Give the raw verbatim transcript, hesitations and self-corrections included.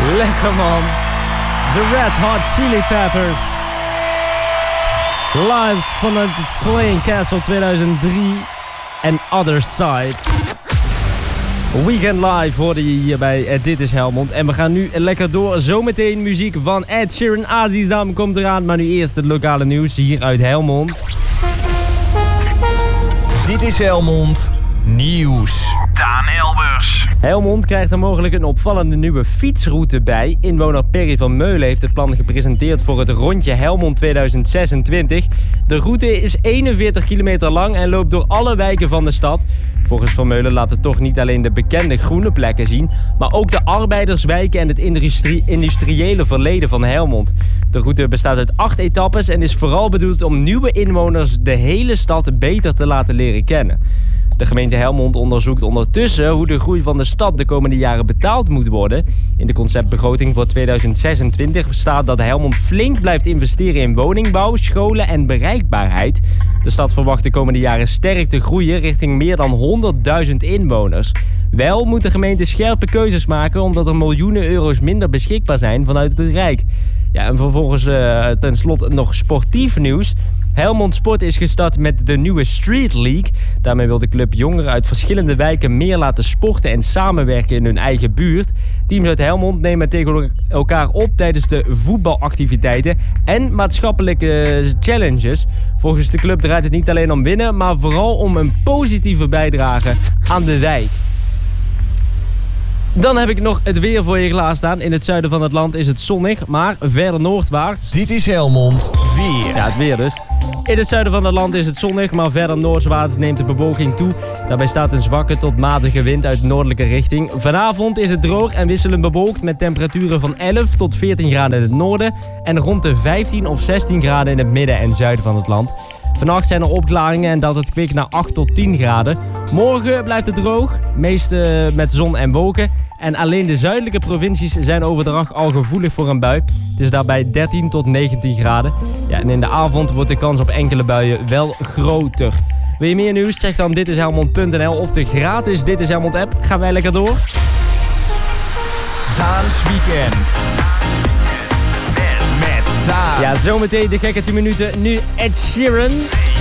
Lekker man. The Red Hot Chili Peppers. Live vanuit het Slaying Castle tweeduizend drie en Other Side. Weekend Live hoorde je hier bij uh, Dit is Helmond. En we gaan nu lekker door. Zometeen muziek van Ed Sheeran. Azizam komt eraan. Maar nu eerst het lokale nieuws hier uit Helmond. Dit is Helmond Nieuws. Daan Elbers. Helmond krijgt er mogelijk een opvallende nieuwe fietsroute bij. Inwoner Perry van Meulen heeft het plan gepresenteerd voor het rondje Helmond tweeduizend zesentwintig. De route is eenenveertig kilometer lang en loopt door alle wijken van de stad. Volgens Van Meulen laat het toch niet alleen de bekende groene plekken zien, maar ook de arbeiderswijken en het industrie- industriële verleden van Helmond. De route bestaat uit acht etappes en is vooral bedoeld om nieuwe inwoners de hele stad beter te laten leren kennen. De gemeente Helmond onderzoekt ondertussen hoe de groei van de stad de komende jaren betaald moet worden. In de conceptbegroting voor tweeduizend zesentwintig staat dat Helmond flink blijft investeren in woningbouw, scholen en bereikbaarheid. De stad verwacht de komende jaren sterk te groeien richting meer dan honderdduizend inwoners. Wel moet de gemeente scherpe keuzes maken omdat er miljoenen euro's minder beschikbaar zijn vanuit het Rijk. Ja, en vervolgens uh, tenslotte nog sportief nieuws. Helmond Sport is gestart met de nieuwe Street League. Daarmee wil de club jongeren uit verschillende wijken meer laten sporten en samenwerken in hun eigen buurt. Teams uit Helmond nemen tegen elkaar op tijdens de voetbalactiviteiten en maatschappelijke challenges. Volgens de club draait het niet alleen om winnen, maar vooral om een positieve bijdrage aan de wijk. Dan heb ik nog het weer voor je klaarstaan. In het zuiden van het land is het zonnig, maar verder noordwaarts... Dit is Helmond Weer. Ja, het weer dus. In het zuiden van het land is het zonnig, maar verder noordwaarts neemt de bewolking toe. Daarbij staat een zwakke tot matige wind uit noordelijke richting. Vanavond is het droog en wisselend bewolkt met temperaturen van elf tot veertien graden in het noorden en rond de vijftien of zestien graden in het midden en zuiden van het land. Vannacht zijn er opklaringen en daalt het kwik naar acht tot tien graden. Morgen blijft het droog, meest uh, met zon en wolken. En alleen de zuidelijke provincies zijn overdag al gevoelig voor een bui. Het is daarbij dertien tot negentien graden. Ja, en in de avond wordt de kans op enkele buien wel groter. Wil je meer nieuws? Check dan ditishelmond punt n l of de gratis Dit is Helmond app. Gaan wij lekker door? Daans Weekend. Met Daan. Ja, zometeen de gekke tien minuten. Nu Ed Sheeran.